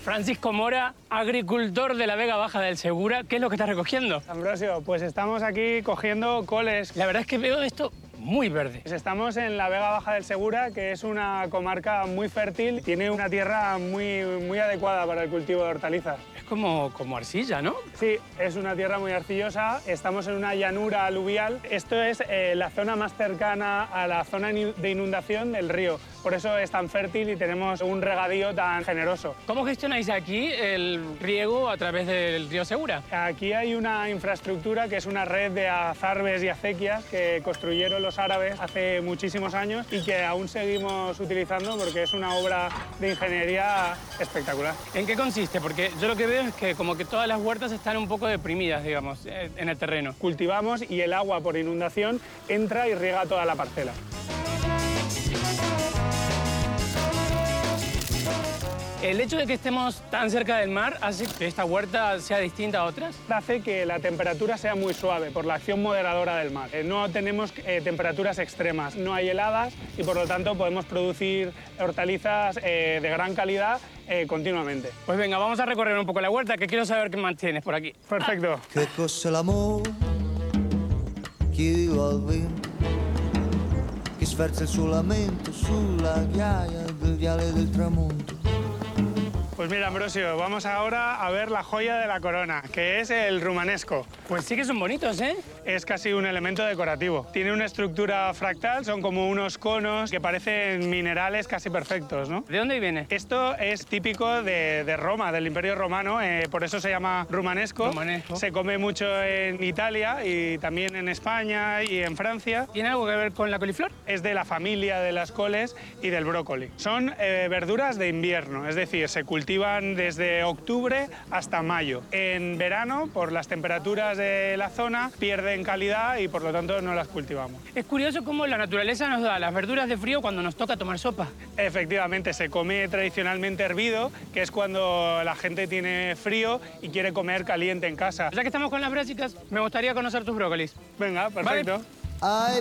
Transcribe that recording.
Francisco Mora, agricultor de la Vega Baja del Segura. ¿Qué es lo que estás recogiendo? Ambrosio, pues estamos aquí cogiendo coles. La verdad es que veo esto muy verde. Pues estamos en la Vega Baja del Segura, que es una comarca muy fértil. Tiene una tierra muy adecuada para el cultivo de hortalizas. Es como arcilla, ¿no? Sí, es una tierra muy arcillosa. Estamos en una llanura aluvial. Esto es la zona más cercana a la zona de inundación del río. Por eso es tan fértil y tenemos un regadío tan generoso. ¿Cómo gestionáis aquí el riego a través del río Segura? Aquí hay una infraestructura que es una red de azarbes y acequias que construyeron los árabes hace muchísimos años y que aún seguimos utilizando porque es una obra de ingeniería espectacular. ¿En qué consiste? Porque yo lo que veo es que como que todas las huertas están un poco deprimidas, digamos, en el terreno. Cultivamos y el agua por inundación entra y riega toda la parcela. ¿El hecho de que estemos tan cerca del mar hace que esta huerta sea distinta a otras? Hace que la temperatura sea muy suave por la acción moderadora del mar. No tenemos temperaturas extremas, no hay heladas y por lo tanto podemos producir hortalizas de gran calidad continuamente. Pues venga, vamos a recorrer un poco la huerta, que quiero saber qué más tienes por aquí. Perfecto. Che cos'è l'amore? Chi vive al vento, che sferza il suo lamento sulla ghiaia del viale del tramonto. Pues mira, Ambrosio, vamos ahora a ver la joya de la corona, que es el rumanesco. Pues sí que son bonitos, ¿eh? Es casi un elemento decorativo. Tiene una estructura fractal, son como unos conos que parecen minerales casi perfectos, ¿no? ¿De dónde viene? Esto es típico de Roma, del Imperio Romano, por eso se llama rumanesco. Rumanesco. Se come mucho en Italia y también en España y en Francia. ¿Tiene algo que ver con la coliflor? Es de la familia de las coles y del brócoli. Son verduras de invierno, es decir, se cultivan desde octubre hasta mayo. En verano, por las temperaturas de la zona, pierden calidad y por lo tanto no las cultivamos. Es curioso cómo la naturaleza nos da las verduras de frío cuando nos toca tomar sopa. Efectivamente, se come tradicionalmente hervido, que es cuando la gente tiene frío y quiere comer caliente en casa. Ya que estamos con las brásicas, me gustaría conocer tus brócolis. Venga, perfecto. Vale. Ai